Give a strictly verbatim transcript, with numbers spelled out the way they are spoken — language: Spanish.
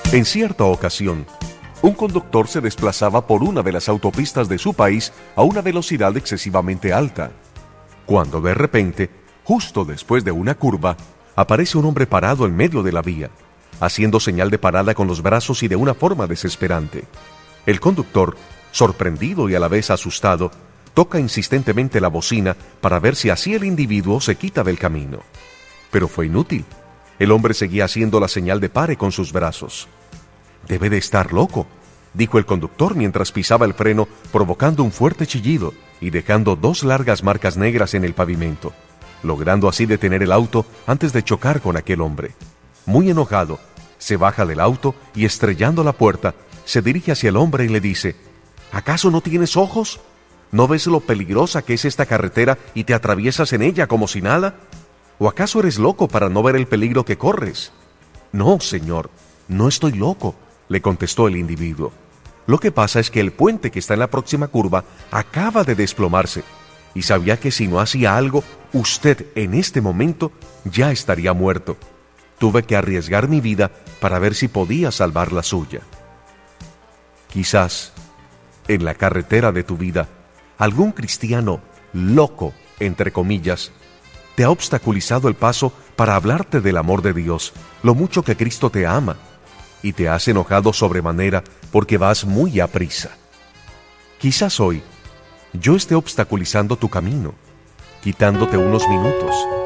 En cierta ocasión, un conductor se desplazaba por una de las autopistas de su país a una velocidad excesivamente alta, cuando de repente, justo después de una curva, aparece un hombre parado en medio de la vía, haciendo señal de parada con los brazos y de una forma desesperante. El conductor, sorprendido y a la vez asustado, toca insistentemente la bocina para ver si así el individuo se quita del camino. Pero fue inútil. El hombre seguía haciendo la señal de pare con sus brazos. «Debe de estar loco», dijo el conductor mientras pisaba el freno, provocando un fuerte chillido y dejando dos largas marcas negras en el pavimento, logrando así detener el auto antes de chocar con aquel hombre. Muy enojado, se baja del auto y estrellando la puerta, se dirige hacia el hombre y le dice: «¿Acaso no tienes ojos? ¿No ves lo peligrosa que es esta carretera y te atraviesas en ella como si nada? ¿O acaso eres loco para no ver el peligro que corres?» «No, señor, no estoy loco», le contestó el individuo. «Lo que pasa es que el puente que está en la próxima curva acaba de desplomarse y sabía que si no hacía algo, usted en este momento ya estaría muerto. Tuve que arriesgar mi vida para ver si podía salvar la suya». Quizás, en la carretera de tu vida, algún cristiano loco, entre comillas, te ha obstaculizado el paso para hablarte del amor de Dios, lo mucho que Cristo te ama, y te has enojado sobremanera porque vas muy aprisa. Quizás hoy yo esté obstaculizando tu camino, quitándote unos minutos